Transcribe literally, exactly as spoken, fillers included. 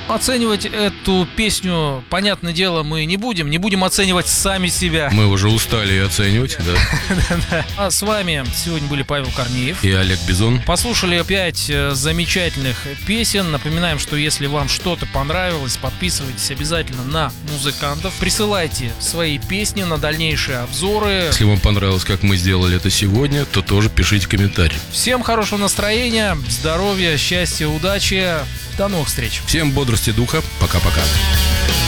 Оценивать эту песню, понятное дело, мы не будем. Не будем оценивать сами себя. Мы уже устали оценивать, да. А с вами сегодня были Павел Корнеев И Олег Бизон. Послушали пять замечательных песен. Напоминаем, что если вам что-то понравилось, подписывайтесь обязательно на музыкантов. Присылайте свои песни на дальнейшие обзоры. Если вам понравилось, как мы сделали это сегодня, то тоже пишите комментарии. Всем хорошего настроения, здоровья, счастья, удачи. До новых встреч. Всем бодрости духа. Пока-пока.